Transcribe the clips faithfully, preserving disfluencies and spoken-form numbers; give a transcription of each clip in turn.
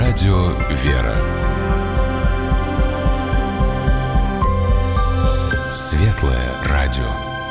Радио «Вера». Светлое радио.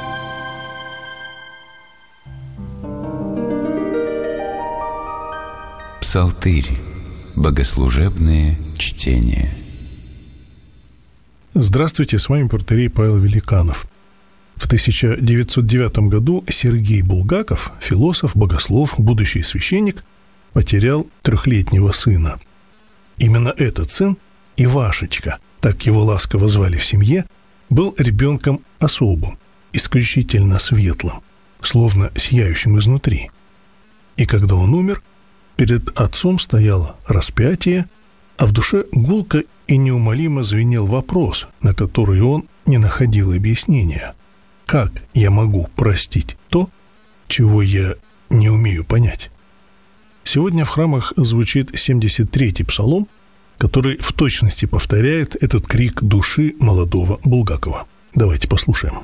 Псалтырь. Богослужебные чтения. Здравствуйте, с вами протоиерей Павел Великанов. В тысяча девятьсот девятом году Сергей Булгаков, философ, богослов, будущий священник, потерял трехлетнего сына. Именно этот сын, Ивашечка, так его ласково звали в семье, был ребенком особым, исключительно светлым, словно сияющим изнутри. И когда он умер, перед отцом стояло распятие, а в душе гулко и неумолимо звенел вопрос, на который он не находил объяснения. Как я могу простить то, чего я не умею понять? Сегодня в храмах звучит семьдесят третий псалом, который в точности повторяет этот крик души молодого Булгакова. Давайте послушаем.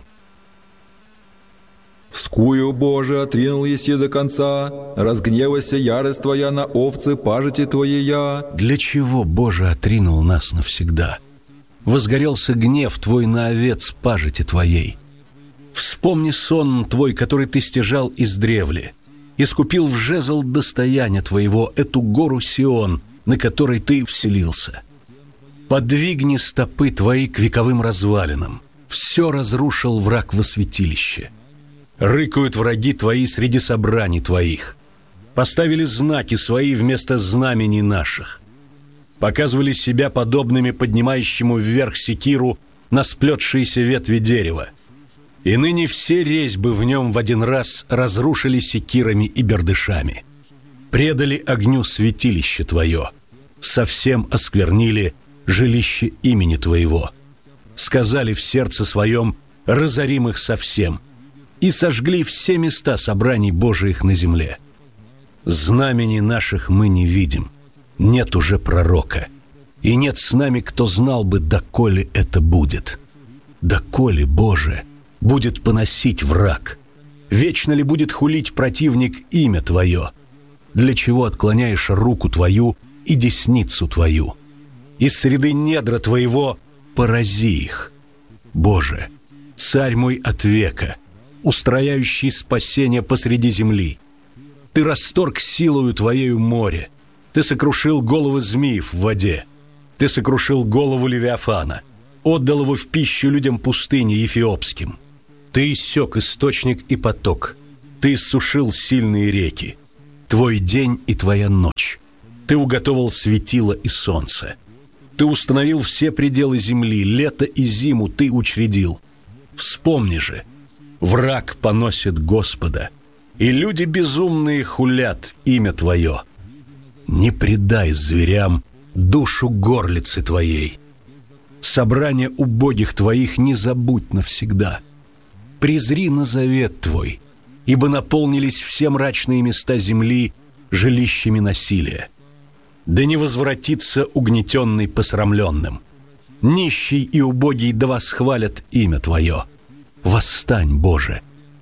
«Скую, Боже, отринул еси до конца, разгневайся ярость Твоя на овцы пажити Твоея». Для чего, Боже, отринул нас навсегда? Возгорелся гнев Твой на овец пажити Твоей. Вспомни сон Твой, который Ты стяжал издревле, искупил в жезл достояния Твоего эту гору Сион, на которой Ты вселился. Подвигни стопы Твои к вековым развалинам, все разрушил враг во святилище. Рыкают враги Твои среди собраний Твоих, поставили знаки свои вместо знамений наших, показывали себя подобными поднимающему вверх секиру на сплетшиеся ветви дерева. И ныне все резьбы в нем в один раз разрушили секирами и бердышами. Предали огню святилище Твое, совсем осквернили жилище имени Твоего. Сказали в сердце своем: разорим их совсем, и сожгли все места собраний Божиих на земле. Знамений наших мы не видим, нет уже пророка, и нет с нами, кто знал бы, доколе это будет. Доколе, Боже, будет поносить враг? Вечно ли будет хулить противник имя Твое? Для чего отклоняешь руку Твою и десницу Твою? Из среды недра Твоего порази их. Боже, Царь мой от века, устрояющий спасение посреди земли, Ты расторг силою Твоею море, Ты сокрушил головы змеев в воде, Ты сокрушил голову Левиафана, отдал его в пищу людям пустыни эфиопским. Ты иссек источник и поток, Ты иссушил сильные реки. Твой день и Твоя ночь, Ты уготовил светило и солнце. Ты установил все пределы земли, лето и зиму Ты учредил. Вспомни же, враг поносит Господа, и люди безумные хулят имя Твое. Не предай зверям душу горлицы Твоей. Собрание убогих Твоих не забудь навсегда. Презри на завет Твой, ибо наполнились все мрачные места земли жилищами насилия. Да не возвратится угнетенный посрамленным. Нищий и убогий да восхвалят имя Твое. Восстань, Боже,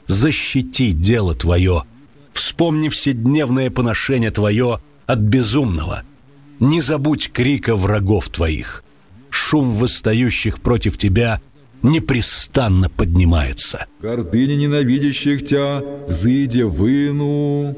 защити дело Твое. Вспомни вседневное поношение Твое от безумного. Не забудь крика врагов Твоих. Шум восстающих против Тебя непрестанно поднимается. Гордыня ненавидящих Тя, взыдя выну.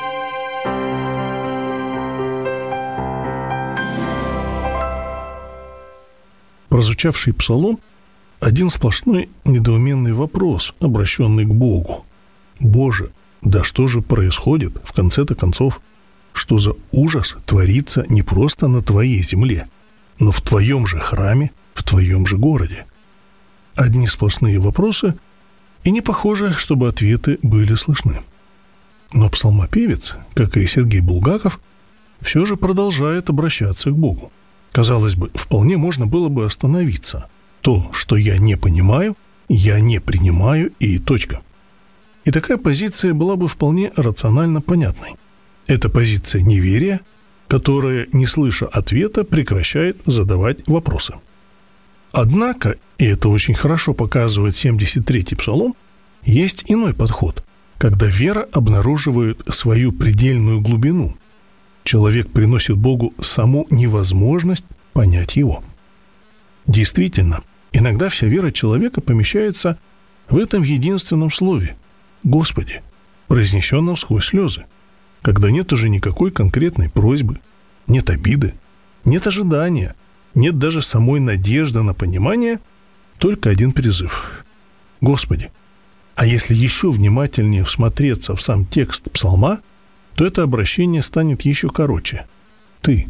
Прозвучавший псалом – один сплошной недоуменный вопрос, обращенный к Богу. Боже, да что же происходит в конце-то концов? Что за ужас творится не просто на Твоей земле, но в Твоем же храме, в Твоем же городе? Одни сплошные вопросы, и не похоже, чтобы ответы были слышны. Но псалмопевец, как и Сергей Булгаков, все же продолжает обращаться к Богу. Казалось бы, вполне можно было бы остановиться. То, что я не понимаю, я не принимаю, и точка. И такая позиция была бы вполне рационально понятной. Это позиция неверия, которая, не слыша ответа, прекращает задавать вопросы. Однако, и это очень хорошо показывает семьдесят третий псалом, есть иной подход, когда вера обнаруживает свою предельную глубину. человек приносит Богу саму невозможность понять Его. Действительно, иногда вся вера человека помещается в этом единственном слове «Господи», произнесенном сквозь слезы, когда нет уже никакой конкретной просьбы, нет обиды, нет ожидания, нет даже самой надежды на понимание, только один призыв «Господи». А если еще внимательнее всмотреться в сам текст псалма, то это обращение станет еще короче «Ты».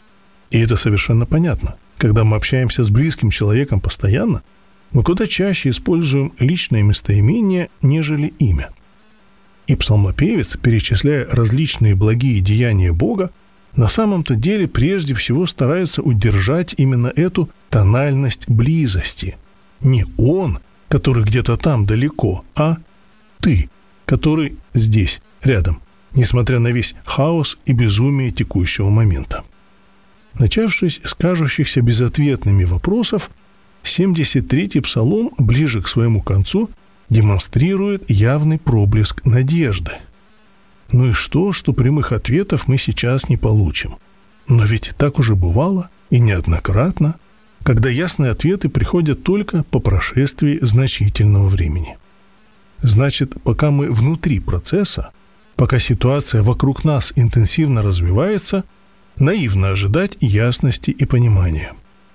И это совершенно понятно. Когда мы общаемся с близким человеком постоянно, мы куда чаще используем личное местоимение, нежели имя. И псалмопевец, перечисляя различные благие деяния Бога, на самом-то деле прежде всего старается удержать именно эту тональность близости. Не он, который где-то там далеко, а ты, который здесь, рядом, несмотря на весь хаос и безумие текущего момента. Начавшись с кажущихся безответными вопросов, семьдесят третий псалом ближе к своему концу демонстрирует явный проблеск надежды. Ну и что, что прямых ответов мы сейчас не получим? Но ведь так уже бывало и неоднократно, когда ясные ответы приходят только по прошествии значительного времени. Значит, пока мы внутри процесса, пока ситуация вокруг нас интенсивно развивается, наивно ожидать ясности и понимания.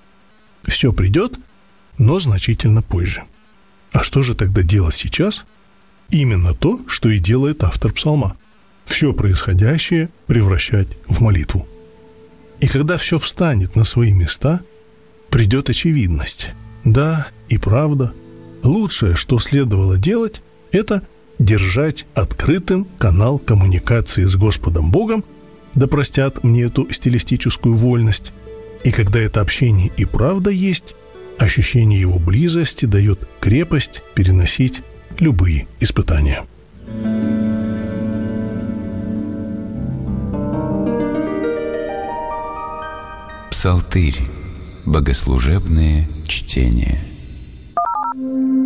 Все придет, но значительно позже. А что же тогда делать сейчас? Именно то, что и делает автор псалма. Все происходящее превращать в молитву. И когда все встанет на свои места, придет очевидность. Да, и правда, лучшее, что следовало делать, это держать открытым канал коммуникации с Господом Богом, да простят мне эту стилистическую вольность. И когда это общение и правда есть, ощущение его близости дает крепость переносить любые испытания. Псалтырь. Богослужебные чтения.